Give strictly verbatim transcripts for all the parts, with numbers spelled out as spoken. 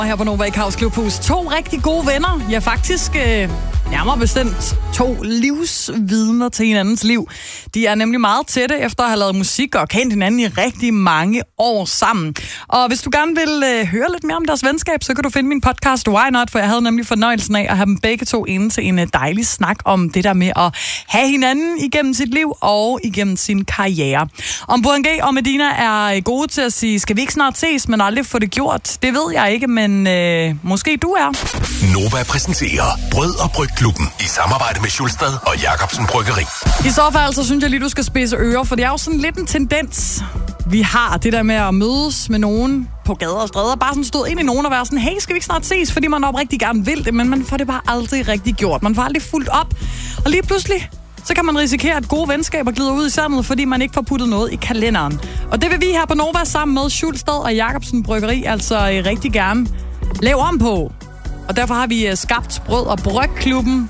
Og her på Nova i Kaos Klubhus. To rigtig gode venner. Ja, faktisk øh, nærmere bestemt to livsvidner til hinandens liv. De er nemlig meget tætte efter at have lavet musik og kendt hinanden i rigtig mange år sammen. Og hvis du gerne vil øh, høre lidt mere om deres venskab, så kan du finde min podcast Why Not, for jeg havde nemlig fornøjelsen af at have dem begge to inde til en dejlig snak om det der med at have hinanden igennem sit liv og igennem sin karriere. Om Burhan G og Medina er gode til at sige, skal vi ikke snart ses, men aldrig få det gjort? Det ved jeg ikke, men øh, måske du er. Nova præsenterer Brød og Brygklubben i samarbejde med Schulstad og Jacobsen Bryggeri. I så fald, så synes jeg lige, du skal spidse ører, for det er jo sådan lidt en tendens, vi har, det der med at mødes med nogen på gader og stræder, bare sådan stod ind i nogen og være sådan, hey, skal vi ikke snart ses, fordi man oprigtig gerne vil det, men man får det bare aldrig rigtig gjort. Man får aldrig fuldt op, og lige pludselig, så kan man risikere, at gode venskaber glider ud i sandet, fordi man ikke får puttet noget i kalenderen. Og det vil vi her på Nova sammen med Schulstad og Jacobsen Bryggeri altså rigtig gerne lave om på. Og derfor har vi skabt Brød og Brygklubben.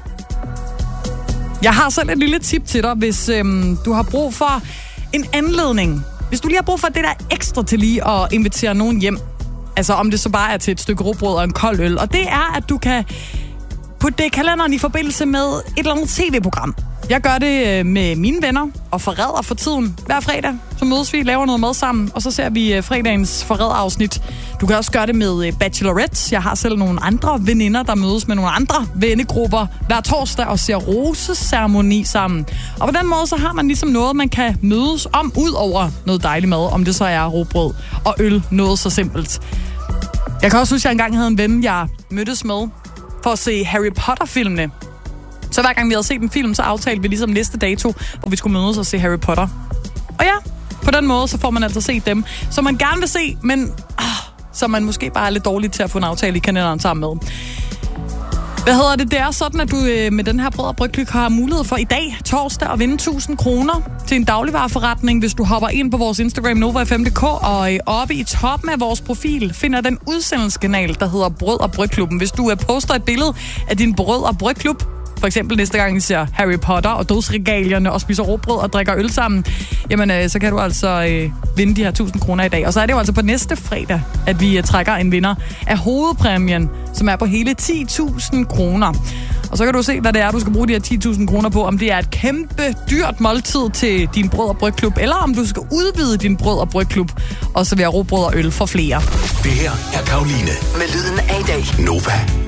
Jeg har selv et lille tip til dig, hvis øhm, du har brug for en anledning. Hvis du lige har brug for det der ekstra til lige at invitere nogen hjem. Altså om det så bare er til et stykke rugbrød og en kold øl. Og det er, at du kan putte det i kalenderen i forbindelse med et eller andet tv-program. Jeg gør det med mine venner og forræder for tiden. Hver fredag, så mødes vi, laver noget mad sammen, og så ser vi fredagens forræderafsnit. Du kan også gøre det med Bachelorette. Jeg har selv nogle andre veninder, der mødes med nogle andre vennegrupper hver torsdag og ser roseceremoni sammen. Og på den måde, så har man ligesom noget, man kan mødes om, ud over noget dejligt mad, om det så er rugbrød og øl, noget så simpelt. Jeg kan også huske, at jeg engang havde en ven, jeg mødtes med for at se Harry Potter-filmene. Så hver gang vi havde set en film, så aftalte vi ligesom næste dato, hvor vi skulle mødes og se Harry Potter. Og ja, på den måde, så får man altså set dem, som man gerne vil se, men ah, som man måske bare er lidt dårlig til at få en aftale i kalenderen sammen med. Hvad hedder det? Det er sådan, at du øh, med den her Brød og Brygklub har mulighed for i dag, torsdag, at vinde tusind kroner til en dagligvareforretning, hvis du hopper ind på vores Instagram Nova F M punktum d k, og øh, oppe i toppen af vores profil finder den udsendelseskanal, der hedder Brød og Brygklubben. Hvis du øh, poster et billede af din Brød og Brygklub, for eksempel næste gang, I ser Harry Potter og dødsregalierne og spiser råbrød og drikker øl sammen, jamen øh, så kan du altså øh, vinde de her tusind kroner i dag. Og så er det jo altså på næste fredag, at vi øh, trækker en vinder af hovedpræmien, som er på hele ti tusind kroner. Og så kan du se, hvad det er, du skal bruge de her ti tusind kroner på. Om det er et kæmpe dyrt måltid til din Brød og Brygklub, eller om du skal udvide din Brød og Brygklub og servere råbrød og øl for flere. Det her er Karoline med lyden af i dag. Nova.